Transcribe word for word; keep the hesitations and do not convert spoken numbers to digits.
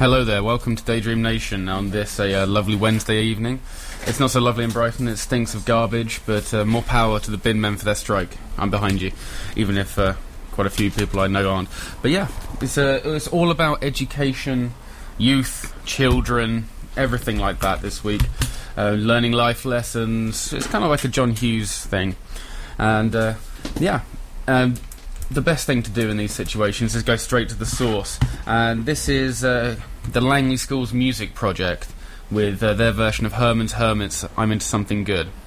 Hello there, welcome to Daydream Nation on this a uh, lovely Wednesday evening. It's not so lovely in Brighton, it stinks of garbage, but uh, more power to the bin men for their strike. I'm behind you, even if uh, quite a few people I know aren't. But yeah, it's, uh, it's all about education, youth, children, everything like that this week. Uh, learning life lessons, it's kind of like a John Hughes thing. And uh, yeah, um, the best thing to do in these situations is go straight to the source. And this is uh, the Langley School's music project with uh, their version of Herman's Hermits, I'm Into Something Good.